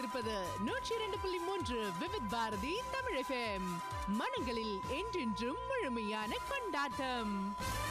கொண்டிருப்பது 102.3 விவித் பாரதி தமிழ் FM. மனங்களில் என்றென்றும் முழுமையான கொண்டாட்டம்.